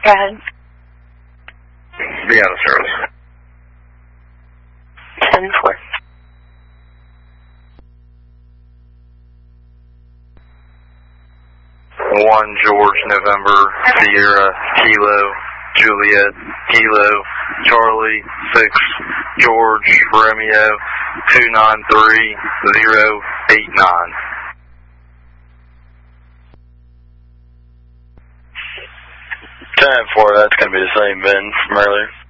Go ahead. Be out of service. 10-4. One George November Sierra Kilo Juliet Kilo Charlie 6 George Romeo 293-089. 10-4, that's going to be the same Ben from earlier.